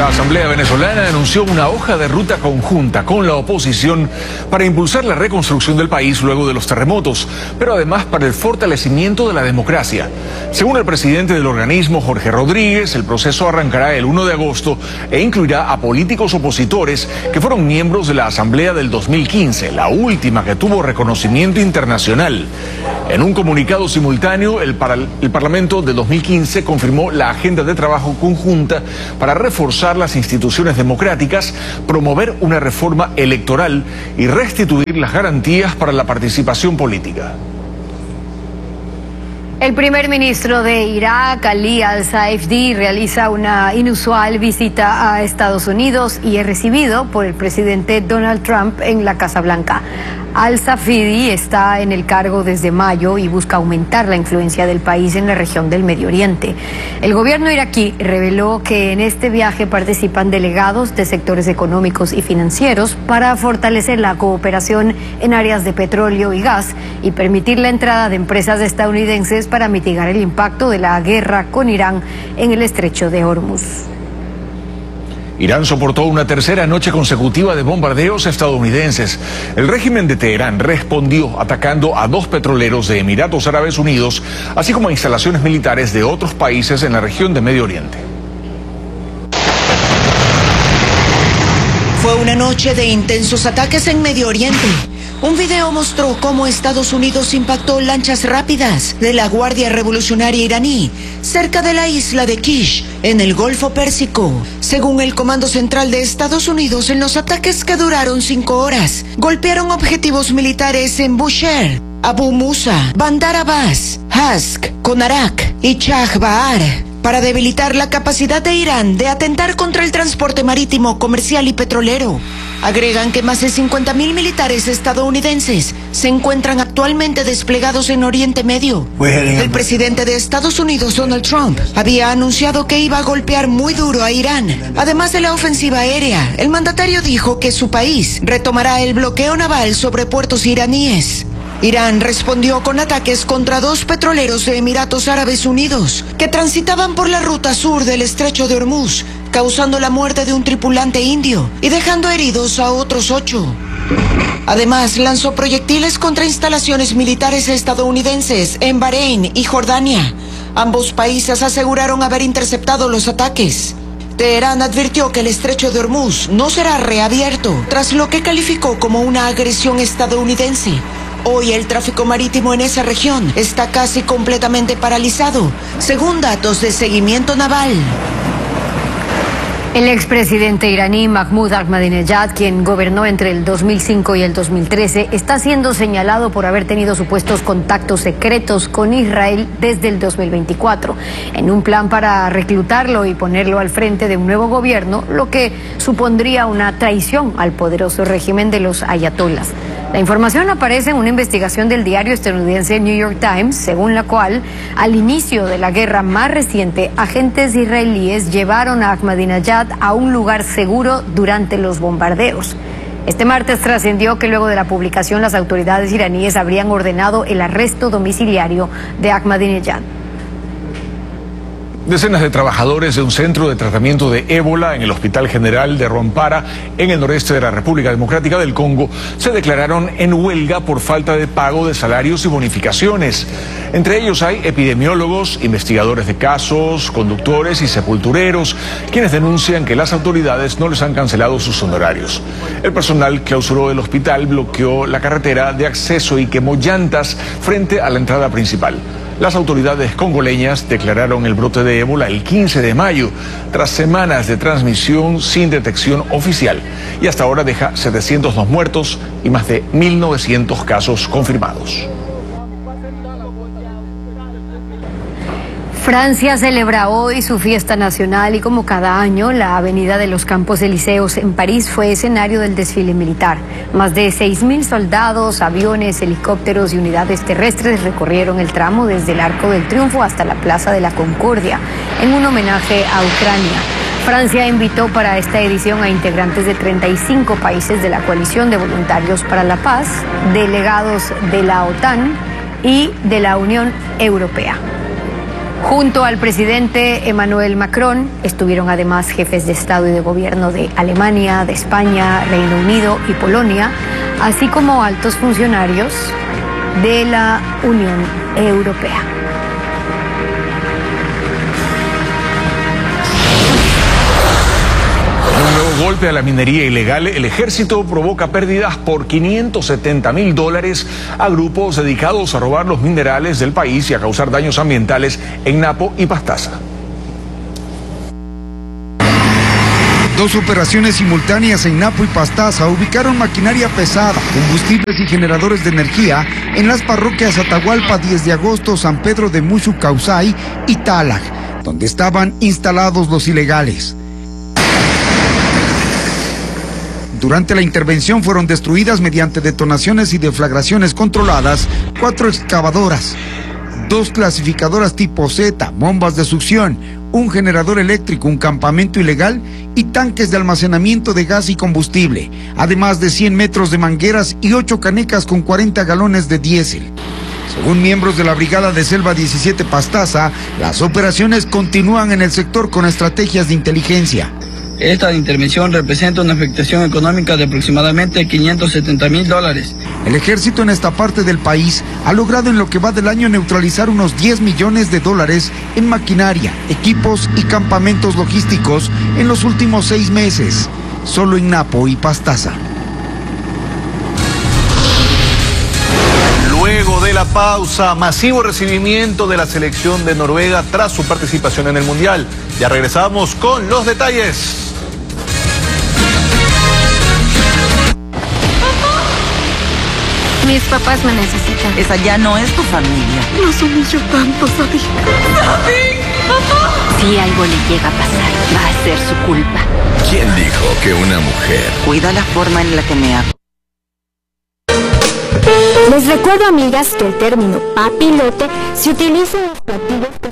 La Asamblea Venezolana anunció una hoja de ruta conjunta con la oposición para impulsar la reconstrucción del país luego de los terremotos, pero además para el fortalecimiento de la democracia. Según el presidente del organismo, Jorge Rodríguez, el proceso arrancará el 1 de agosto e incluirá a políticos opositores que fueron miembros de la Asamblea del 2015, la última que tuvo reconocimiento internacional. En un comunicado simultáneo, el Parlamento de 2015 confirmó la agenda de trabajo conjunta para reforzar las instituciones democráticas, promover una reforma electoral y restituir las garantías para la participación política. El primer ministro de Irak, Ali al-Saifdi, realiza una inusual visita a Estados Unidos y es recibido por el presidente Donald Trump en la Casa Blanca. Al-Saifdi está en el cargo desde mayo y busca aumentar la influencia del país en la región del Medio Oriente. El gobierno iraquí reveló que en este viaje participan delegados de sectores económicos y financieros para fortalecer la cooperación en áreas de petróleo y gas y permitir la entrada de empresas estadounidenses para mitigar el impacto de la guerra con Irán en el estrecho de Hormuz. Irán soportó una tercera noche consecutiva de bombardeos estadounidenses. El régimen de Teherán respondió atacando a 2 petroleros de Emiratos Árabes Unidos, así como a instalaciones militares de otros países en la región de Medio Oriente. Fue una noche de intensos ataques en Medio Oriente. Un video mostró cómo Estados Unidos impactó lanchas rápidas de la Guardia Revolucionaria iraní cerca de la isla de Kish, en el Golfo Pérsico. Según el Comando Central de Estados Unidos, en los ataques que duraron 5 horas, golpearon objetivos militares en Bushehr, Abu Musa, Bandar Abbas, Hask, Konarak y Chah Bahar, para debilitar la capacidad de Irán de atentar contra el transporte marítimo, comercial y petrolero. Agregan que más de 50.000 militares estadounidenses se encuentran actualmente desplegados en Oriente Medio. El presidente de Estados Unidos, Donald Trump, había anunciado que iba a golpear muy duro a Irán. Además de la ofensiva aérea, el mandatario dijo que su país retomará el bloqueo naval sobre puertos iraníes. Irán respondió con ataques contra 2 petroleros de Emiratos Árabes Unidos que transitaban por la ruta sur del estrecho de Hormuz, causando la muerte de un tripulante indio y dejando heridos a otros 8. Además, lanzó proyectiles contra instalaciones militares estadounidenses en Bahrein y Jordania. Ambos países aseguraron haber interceptado los ataques. Teherán advirtió que el estrecho de Hormuz no será reabierto, tras lo que calificó como una agresión estadounidense. Hoy el tráfico marítimo en esa región está casi completamente paralizado, según datos de seguimiento naval. El expresidente iraní Mahmoud Ahmadinejad, quien gobernó entre el 2005 y el 2013, está siendo señalado por haber tenido supuestos contactos secretos con Israel desde el 2024, en un plan para reclutarlo y ponerlo al frente de un nuevo gobierno, lo que supondría una traición al poderoso régimen de los ayatolás. La información aparece en una investigación del diario estadounidense New York Times, según la cual, al inicio de la guerra más reciente, agentes israelíes llevaron a Ahmadinejad a un lugar seguro durante los bombardeos. Este martes trascendió que luego de la publicación las autoridades iraníes habrían ordenado el arresto domiciliario de Ahmadinejad. Decenas de trabajadores de un centro de tratamiento de ébola en el Hospital General de Rwampara, en el noreste de la República Democrática del Congo, se declararon en huelga por falta de pago de salarios y bonificaciones. Entre ellos hay epidemiólogos, investigadores de casos, conductores y sepultureros, quienes denuncian que las autoridades no les han cancelado sus honorarios. El personal clausuró el hospital, bloqueó la carretera de acceso y quemó llantas frente a la entrada principal. Las autoridades congoleñas declararon el brote de ébola el 15 de mayo, tras semanas de transmisión sin detección oficial, y hasta ahora deja 702 muertos y más de 1.900 casos confirmados. Francia celebra hoy su fiesta nacional y como cada año la avenida de los Campos Elíseos en París fue escenario del desfile militar. Más de 6.000 soldados, aviones, helicópteros y unidades terrestres recorrieron el tramo desde el Arco del Triunfo hasta la Plaza de la Concordia en un homenaje a Ucrania. Francia invitó para esta edición a integrantes de 35 países de la Coalición de Voluntarios para la Paz, delegados de la OTAN y de la Unión Europea. Junto al presidente Emmanuel Macron estuvieron además jefes de Estado y de Gobierno de Alemania, de España, Reino Unido y Polonia, así como altos funcionarios de la Unión Europea. Golpe a la minería ilegal, el ejército provoca pérdidas por $570.000 a grupos dedicados a robar los minerales del país y a causar daños ambientales en Napo y Pastaza. Dos operaciones simultáneas en Napo y Pastaza ubicaron maquinaria pesada, combustibles y generadores de energía en las parroquias Atahualpa 10 de agosto, San Pedro de Mushu Causay y Talag, donde estaban instalados los ilegales. Durante la intervención fueron destruidas mediante detonaciones y deflagraciones controladas 4 excavadoras, 2 clasificadoras tipo Z, bombas de succión, un generador eléctrico, un campamento ilegal y tanques de almacenamiento de gas y combustible, además de 100 metros de mangueras y 8 canecas con 40 galones de diésel. Según miembros de la Brigada de Selva 17 Pastaza, las operaciones continúan en el sector con estrategias de inteligencia. Esta intervención representa una afectación económica de aproximadamente $570.000. El ejército en esta parte del país ha logrado en lo que va del año neutralizar unos $10 millones en maquinaria, equipos y campamentos logísticos en los últimos 6 meses, solo en Napo y Pastaza. Luego de la pausa, masivo recibimiento de la selección de Noruega tras su participación en el Mundial. Ya regresamos con los detalles. Mis papás me necesitan. Esa ya no es tu familia. Nos humilló tanto, Sadik. ¡Sadik! ¡Papá! Si algo le llega a pasar, va a ser su culpa. ¿Quién dijo que una mujer? Cuida la forma en la que me habla. Les recuerdo, amigas, que el término papilote se utiliza en los platillos que